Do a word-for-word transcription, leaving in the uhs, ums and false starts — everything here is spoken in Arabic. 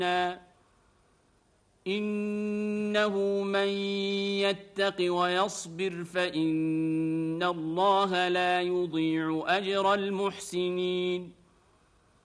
إنه من يتق ويصبر فإن الله لا يضيع أجر المحسنين